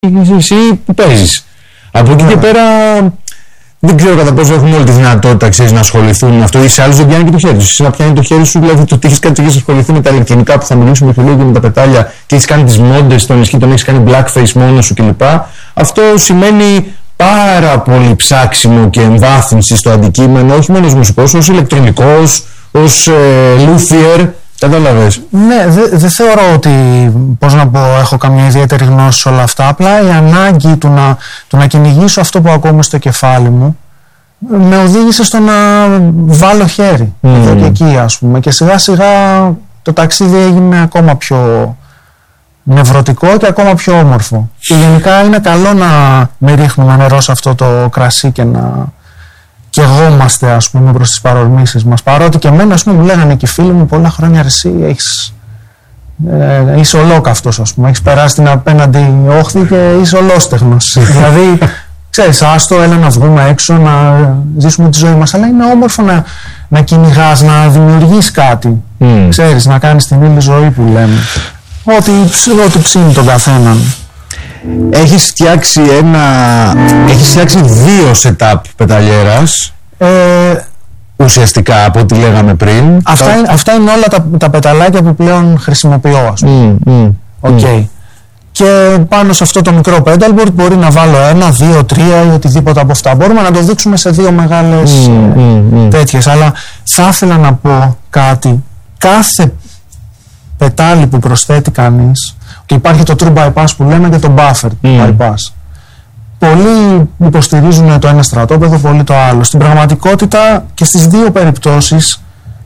εσύ που παίζεις. Από εκεί και πέρα δεν ξέρω κατά πόσο έχουν όλη τη δυνατότητα, ξέρεις, να ασχοληθούν με αυτό, ή σε άλλους δεν πιάνει και το χέρι τους. Εσύ να πιάνει το χέρι σου, δηλαδή το ότι έχεις κάτι και έχεις ασχοληθεί με τα ηλεκτρονικά που θα μιλήσουμε και λίγο και με τα πετάλια και έχεις κάνει τις μόντες στον ισχύ, τον έχεις κάνει blackface μόνος σου κλπ. Αυτό σημαίνει πάρα πολύ ψάξιμο και εμβάθυνση στο αντικείμενο, όχι μόνο ως μουσικός, ως ηλεκτρονικός, ως luthier. Κατάλαβες. Ναι, δεν θεωρώ ότι, πώς να πω, έχω καμία ιδιαίτερη γνώση σε όλα αυτά. Απλά η ανάγκη του να κυνηγήσω αυτό που ακούω μες στο κεφάλι μου με οδήγησε στο να βάλω χέρι εδώ και εκεί, ας πούμε. Και σιγά σιγά το ταξίδι έγινε ακόμα πιο νευρωτικό και ακόμα πιο όμορφο. Και γενικά είναι καλό να μην ρίχνουμε νερό σε αυτό το κρασί και να καιγόμαστε, ας πούμε, προς τις παρορμήσεις μας. Παρότι και εμένα, ας πούμε, μου λέγανε και οι φίλοι μου πολλά χρόνια, εσύ είσαι ολόκαυτος, ας πούμε, έχεις περάσει την απέναντι όχθη και είσαι ολόστεχνος. Δηλαδή, ξέρεις, άστο, έλα να βγούμε έξω, να ζήσουμε τη ζωή μας. Αλλά είναι όμορφο να κυνηγάς, να δημιουργείς κάτι. Ξέρεις, να κάνεις την ήλια ζωή που λέμε. Ό,τι ψήνει τον καθέναν. Έχεις φτιάξει δύο setup πεταλιέρας, ουσιαστικά από ό,τι λέγαμε πριν. Αυτά είναι όλα τα πεταλάκια που πλέον χρησιμοποιώ, ας πούμε. Okay. Και πάνω σε αυτό το μικρό pedalboard μπορεί να βάλω 1, 2, 3 ή οτιδήποτε από αυτά. Μπορούμε να το δείξουμε σε δύο μεγάλες τέτοιες. Αλλά θα ήθελα να πω κάτι. Κάθε πετάλι που προσθέτει κανείς, και υπάρχει το true bypass που λέμε και το buffer bypass. Πολλοί υποστηρίζουν το ένα στρατόπεδο, πολλοί το άλλο. Στην πραγματικότητα και στις δύο περιπτώσεις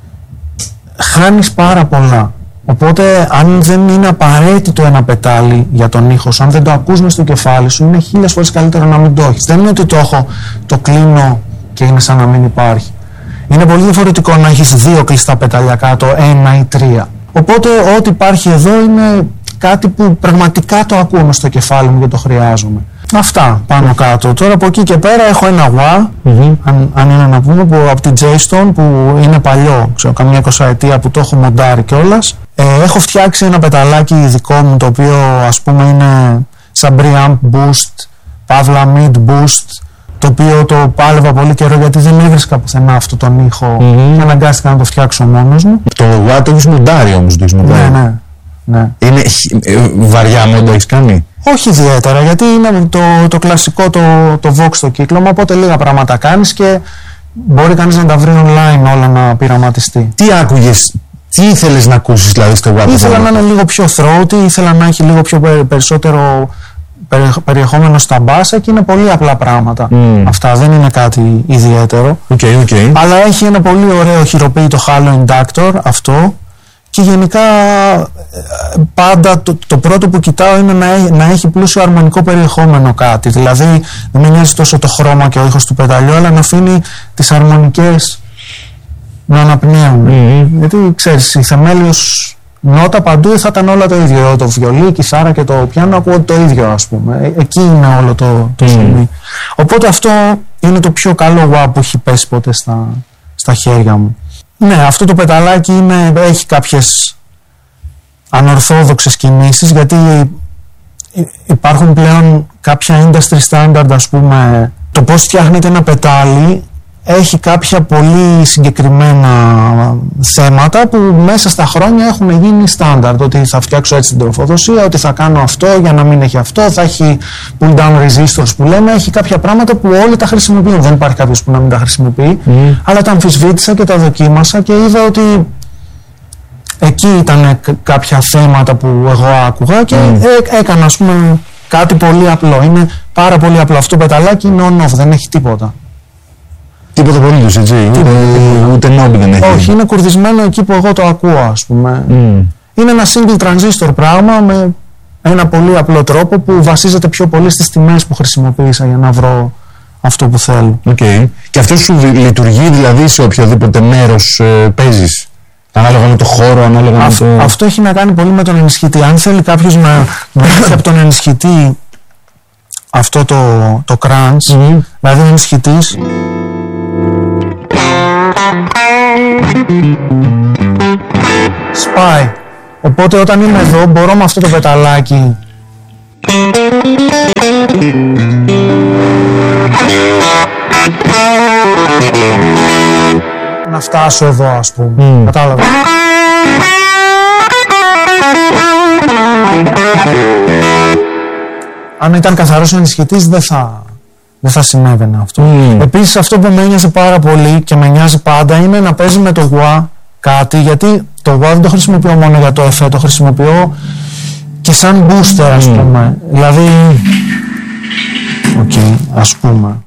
χάνεις πάρα πολλά. Οπότε αν δεν είναι απαραίτητο ένα πετάλι για τον ήχο σου, αν δεν το ακούς μες στο κεφάλι σου, είναι 1000 φορές καλύτερο να μην το έχεις. Δεν είναι ότι το έχω, το κλείνω και είναι σαν να μην υπάρχει. Είναι πολύ διαφορετικό να έχεις δύο κλειστά πετάλια κάτω, 1 ή 3. Οπότε ό,τι υπάρχει εδώ είναι κάτι που πραγματικά το ακούω μες στο κεφάλι μου και το χρειάζομαι. Αυτά πάνω κάτω. Τώρα από εκεί και πέρα έχω ένα wah, αν είναι να πούμε, από την J-Stone, που είναι παλιό, ξέρω, καμιά 20 ετία που το έχω μοντάρει κιόλας. Έχω φτιάξει ένα πεταλάκι δικό μου, το οποίο ας πούμε είναι σαν preamp boost, παύλα mid boost, το οποίο το πάλευα πολύ καιρό γιατί δεν έβρισκα πουθενά αυτό τον ήχο και αναγκάστηκα να το φτιάξω μόνος μου. Το wah το έχεις μοντάρει όμως, το έχεις μοντάρει. Ναι. Είναι βαριά μόντα έχεις κάνει? Όχι ιδιαίτερα, γιατί είναι το κλασικό το Vox το κύκλωμα, οπότε λίγα πράγματα κάνεις και μπορεί κανείς να τα βρει online όλα να πειραματιστεί. Τι άκουγες, τι ήθελες να ακούσεις δηλαδή στο wah? Ήθελα να είναι λίγο πιο throaty, ήθελα να έχει λίγο πιο περισσότερο περιεχόμενο στα μπάσα και είναι πολύ απλά πράγματα. Αυτά δεν είναι κάτι ιδιαίτερο. Okay. Αλλά έχει ένα πολύ ωραίο χειροποίητο halo inductor αυτό. Και γενικά πάντα το πρώτο που κοιτάω είναι να έχει πλούσιο αρμονικό περιεχόμενο κάτι. Δηλαδή δεν με νοιάζει τόσο το χρώμα και ο ήχος του πεταλιού, αλλά να αφήνει τις αρμονικές να αναπνέουν. Γιατί ξέρεις, η θεμέλιος νότα παντού θα ήταν όλα το ίδιο. Το βιολί, η κιθάρα και το πιάνο ακούω το ίδιο, ας πούμε. Εκεί είναι όλο το ζουμί. Οπότε αυτό είναι το πιο καλό wah που έχει πέσει ποτέ στα χέρια μου. Ναι, αυτό το πεταλάκι έχει κάποιες ανορθόδοξες κινήσεις, γιατί υπάρχουν πλέον κάποια industry standard, ας πούμε. Το πώς φτιάχνεται ένα πετάλι έχει κάποια πολύ συγκεκριμένα θέματα που μέσα στα χρόνια έχουν γίνει standard. Ότι θα φτιάξω έτσι την τροφοδοσία, ότι θα κάνω αυτό για να μην έχει αυτό, θα έχει pull down resistors που λέμε. Έχει κάποια πράγματα που όλοι τα χρησιμοποιούν. Δεν υπάρχει κάποιος που να μην τα χρησιμοποιεί. Αλλά τα αμφισβήτησα και τα δοκίμασα και είδα ότι εκεί ήταν κάποια θέματα που εγώ άκουγα και έκανα, ας πούμε, κάτι πολύ απλό. Είναι πάρα πολύ απλό. Αυτό το πεταλάκι είναι on-off, δεν έχει τίποτα. Τίποτα απολύτως, έτσι. Ούτε νόμπι δεν έχει. Όχι, είναι κουρδισμένο εκεί που εγώ το ακούω, ας πούμε. Είναι ένα single transistor πράγμα με ένα πολύ απλό τρόπο που βασίζεται πιο πολύ στις τιμές που χρησιμοποίησα για να βρω αυτό που θέλω. Και αυτό σου λειτουργεί δηλαδή σε οποιοδήποτε μέρος παίζεις? Ανάλογα με το χώρο, ανάλογα με το... Αυτό έχει να κάνει πολύ με τον ενισχυτή. Αν θέλει κάποιος να έχει από τον ενισχυτή αυτό το crunch, δηλαδή ο ενισχυτής σπάει. Οπότε όταν είμαι εδώ μπορώ με αυτό το πεταλάκι Να φτάσω εδώ, ας πούμε. Κατάλαβα. Αν ήταν καθαρός ενισχυτής δεν θα συνέβαινε αυτό. Επίσης αυτό που με ένοιαζε πάρα πολύ και με νοιάζει πάντα είναι να παίζει με το wah κάτι, γιατί το wah δεν το χρησιμοποιώ μόνο για το εφέ, το χρησιμοποιώ και σαν booster, ας πούμε. Δηλαδή, ας πούμε,